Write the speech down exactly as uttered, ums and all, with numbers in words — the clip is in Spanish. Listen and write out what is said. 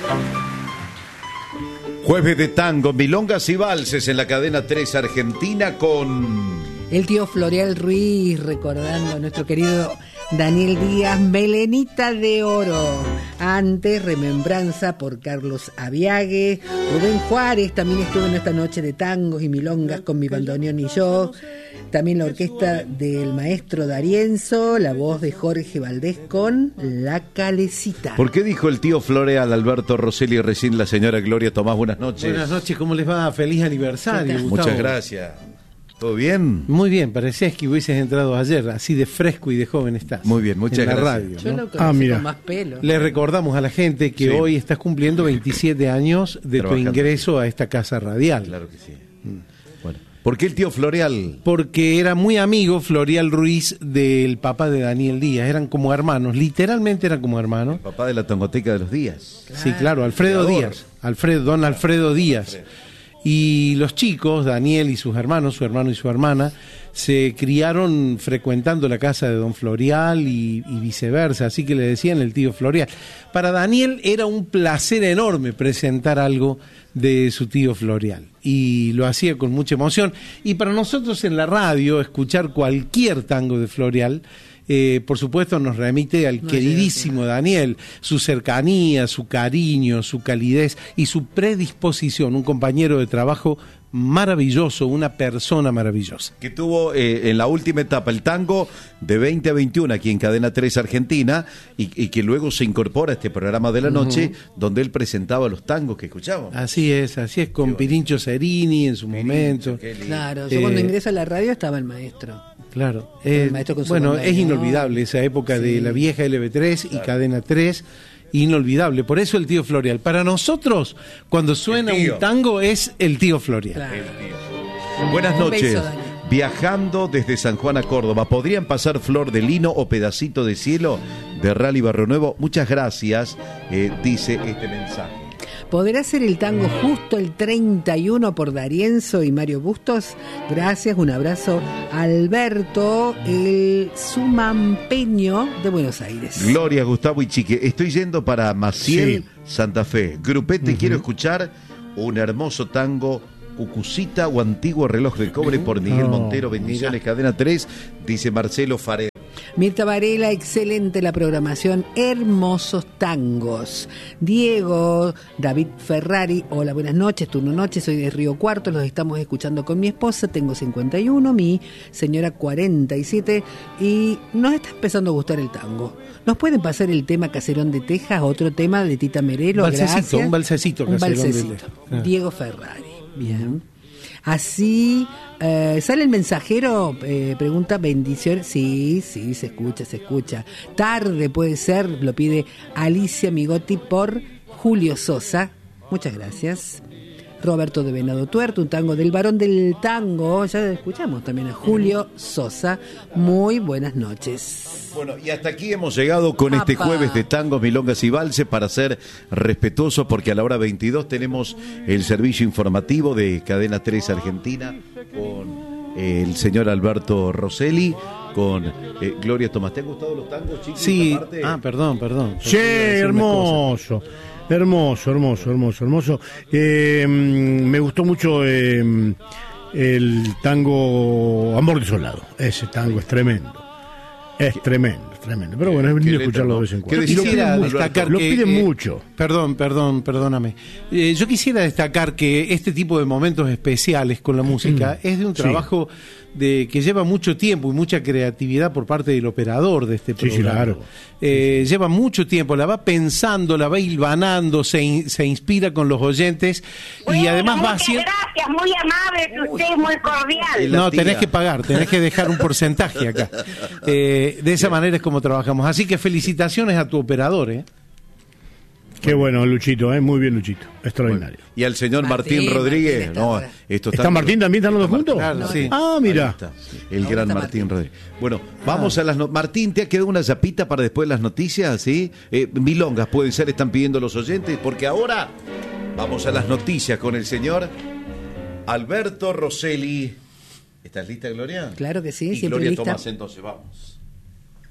Jueves de tango, milongas y valses en la cadena tres Argentina con... el tío Floreal Ruiz, recordando a nuestro querido Daniel Díaz, Melenita de Oro. Antes, Remembranza por Carlos Aviague. Rubén Juárez también estuvo en esta noche de tangos y milongas con Mi Bandoneón y Yo. También la orquesta del maestro D'Arienzo, la voz de Jorge Valdés con La Calecita. ¿Por qué dijo el tío Floreal Alberto Rosselli recién la señora Gloria Tomás? Buenas noches. Buenas noches, ¿cómo les va? Feliz aniversario, Gustavo. Muchas gracias. ¿Todo bien? Muy bien, parecías que hubieses entrado ayer, así de fresco y de joven estás. Muy bien, muchas en la gracias. radio, Yo ¿no? lo conocí Ah, mira. con más pelo. Le recordamos a la gente que Sí. hoy estás cumpliendo veintisiete años de Trabajando. tu ingreso a esta casa radial. Claro que sí. Bueno, ¿por qué el tío Floreal? Porque era muy amigo Floreal Ruiz del papá de Daniel Díaz, eran como hermanos, literalmente eran como hermanos. Papá de la Tongoteca de los Díaz. Sí, claro, Alfredo creador. Díaz, Alfredo, don Alfredo Díaz. Y los chicos, Daniel y sus hermanos, su hermano y su hermana, se criaron frecuentando la casa de don Floreal y, y viceversa, así que le decían el tío Floreal. Para Daniel era un placer enorme presentar algo de su tío Floreal y lo hacía con mucha emoción. Y para nosotros en la radio, escuchar cualquier tango de Floreal, Eh, por supuesto nos remite al No queridísimo Daniel, su cercanía, su cariño, su calidez y su predisposición, un compañero de trabajo maravilloso, una persona maravillosa. Que tuvo eh, en la última etapa el tango de veinte a veintiuno aquí en Cadena tres Argentina y, y que luego se incorpora a este programa de la noche uh-huh. donde él presentaba los tangos que escuchábamos. Así es, así es, con Pirincho Cerini en su Pirincho, momento. Claro, yo Eh, cuando ingreso a la radio estaba el maestro. Claro, El eh, maestro con su bueno, banda es de inolvidable no. esa época Sí. de la vieja L B tres y Claro. Cadena tres, inolvidable. Por eso el tío Floreal. Para nosotros, cuando suena El tío. un tango, es el tío Floreal. Claro. Buenas Un noches. beso, Dani. Viajando desde San Juan a Córdoba, ¿podrían pasar Flor de Lino o Pedacito de Cielo de Rally Barrio Nuevo? Muchas gracias, eh, dice este mensaje. ¿Podrá ser el tango justo el treinta y uno por D'Arienzo y Mario Bustos? Gracias, un abrazo. Alberto, el sumampeño de Buenos Aires. Gloria, Gustavo y Chique, estoy yendo para Maciel, Sí. Santa Fe. Grupete, Uh-huh. quiero escuchar un hermoso tango, Cucucita o Antiguo Reloj de Cobre por Miguel Oh, Montero. Bendiciones, Cadena tres, dice Marcelo Faré. Mirta Varela, excelente la programación, hermosos tangos. Diego, David Ferrari, hola, buenas noches, turno noche, soy de Río Cuarto, los estamos escuchando con mi esposa, tengo cincuenta y uno, mi señora cuarenta y siete, y nos está empezando a gustar el tango. ¿Nos pueden pasar el tema Caserón de Texas, otro tema de Tita Merelo? Balsecito, Gracias. un balsecito, Un Caserón de balsecito. Texas. Ah. Diego Ferrari, bien. Así, eh, ¿sale el mensajero? Eh, pregunta, bendiciones. Sí, sí, se escucha, se escucha. Tarde puede ser, lo pide Alicia Migotti por Julio Sosa. Muchas gracias. Roberto de Venado Tuerto, un tango del varón del tango. Ya escuchamos también a Julio Sosa. Muy buenas noches. Bueno, y hasta aquí hemos llegado con este Apa. jueves de tangos, milongas y valses para ser respetuosos porque a la hora veintidós tenemos el servicio informativo de Cadena tres Argentina con eh, el señor Alberto Rosselli, con eh, Gloria Tomás. ¿Te han gustado los tangos, chicos? Sí, Esta parte? ah, perdón, perdón. Sí, Yo quería decir una cosa. hermoso, hermoso, hermoso, hermoso, hermoso. Eh, me gustó mucho eh, el tango Amor Desolado. Ese tango es tremendo. Es tremendo, es tremendo. Pero bueno, es Qué lindo letra, escucharlo ¿no? de vez en Qué cuando. Y lo Quisiera piden mucho. destacar Lo que, piden eh, mucho. Perdón, perdón, perdóname. Eh, yo quisiera destacar que este tipo de momentos especiales con la música es de un Sí. trabajo de que lleva mucho tiempo y mucha creatividad por parte del operador de este Sí, sí, programa. claro. Eh, lleva mucho tiempo, la va pensando, la va hilvanando, se, in- se inspira con los oyentes y Bueno, además va muchas haciendo... gracias, muy amable, usted muy cordial. La No, tía. tenés que pagar, tenés que dejar un porcentaje acá. Eh, de esa manera es como trabajamos. Así que felicitaciones a tu operador, ¿eh? Qué bueno, Luchito, ¿eh? Muy bien, Luchito. Extraordinario. Y al señor Martín, Martín, Rodríguez. Martín está no, ahora. esto ¿Está Martín también? ¿Están los dos juntos? Claro, sí. Ah, Ahí mira. está, el Ahora gran está Martín Martín. Rodríguez. Bueno, vamos a las no- Martín, ¿te ha quedado una zapita para después las noticias? ¿Sí? Eh, milongas pueden ser, están pidiendo los oyentes, porque ahora vamos a las noticias con el señor Alberto Rosselli. ¿Estás lista, Gloria? Claro que sí, Y siempre Gloria lista. Tomás, entonces, vamos.